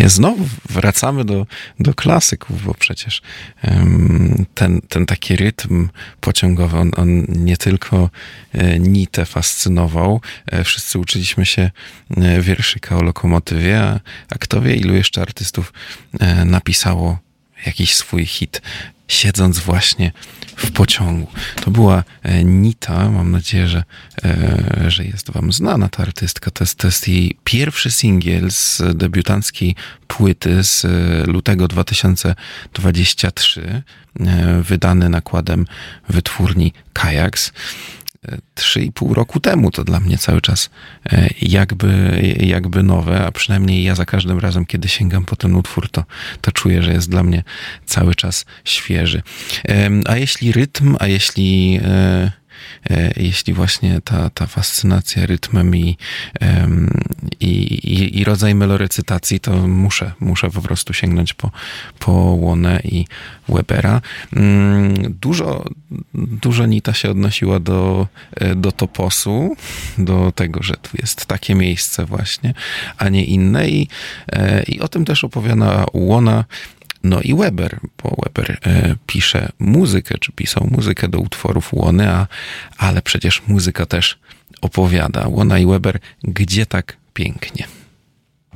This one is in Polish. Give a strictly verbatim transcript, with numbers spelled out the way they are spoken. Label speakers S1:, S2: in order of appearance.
S1: Znowu wracamy do, do klasyków, bo przecież um, ten, ten taki rytm pociągowy, on, on nie tylko e, Nitę fascynował. E, wszyscy uczyliśmy się e, wierszyka o lokomotywie, a, a kto wie, ilu jeszcze artystów e, napisało jakiś swój hit, siedząc właśnie w pociągu. To była Nita, mam nadzieję, że, że jest wam znana ta artystka. To jest, to jest jej pierwszy singiel z debiutanckiej płyty z lutego dwa tysiące dwudziestego trzeciego, wydany nakładem wytwórni Kajaks. Trzy i pół roku temu, to dla mnie cały czas jakby, jakby nowe, a przynajmniej ja za każdym razem, kiedy sięgam po ten utwór, to, to czuję, że jest dla mnie cały czas świeży. A jeśli rytm, a jeśli jeśli właśnie ta, ta fascynacja rytmem i, i, i, i rodzaj melorecytacji, to muszę, muszę po prostu sięgnąć po, po Łonę i Webera. Dużo, dużo Nita się odnosiła do, do toposu, do tego, że tu jest takie miejsce właśnie, a nie inne i, i o tym też opowiada Łona. No i Weber, bo Weber e, pisze muzykę, czy pisał muzykę do utworów Łony, a, ale przecież muzyka też opowiada. Łona i Weber, gdzie tak pięknie.